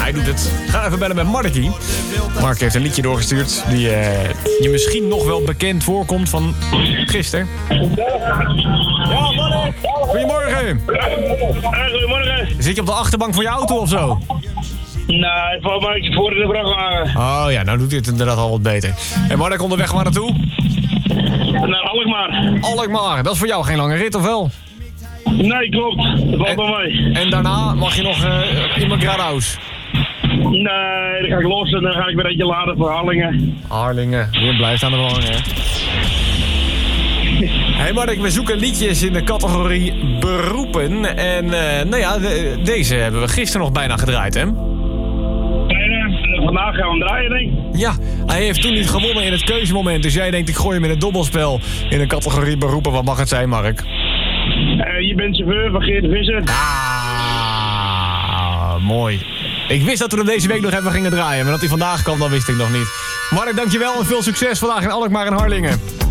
hij doet het. Ga even bellen met Markie. Mark heeft een liedje doorgestuurd die je misschien nog wel bekend voorkomt van gisteren. Ja, Mark! Goedemorgen! Goedemorgen. Zit je op de achterbank van je auto of zo? Nee, voor mij voor de vrachtwagen. Oh ja, nou doet hij het inderdaad al wat beter. En Mark, onderweg waar naartoe? Naar Alkmaar. Alkmaar, dat is voor jou geen lange rit, of wel? Nee, klopt. Dat valt bij mij. En daarna mag je nog iemand Gradhuis. Nee, dan ga ik los en dan ga ik weer eentje laden voor Harlingen. Harlingen, je blijft aan de belangen, hè? Hey Mark, we zoeken liedjes in de categorie beroepen. En nou ja, deze hebben we gisteren nog bijna gedraaid, hè? Vandaag gaan we hem draaien, denk ik. Ja, hij heeft toen niet gewonnen in het keuzemoment. Dus jij denkt, ik gooi hem in het dobbelspel. In de categorie beroepen, wat mag het zijn, Mark? Je bent chauffeur van Geert de Visser. Ah, mooi. Ik wist dat we hem deze week nog even gingen draaien. Maar dat hij vandaag kwam, dat wist ik nog niet. Mark, dankjewel en veel succes vandaag in Alkmaar en Harlingen.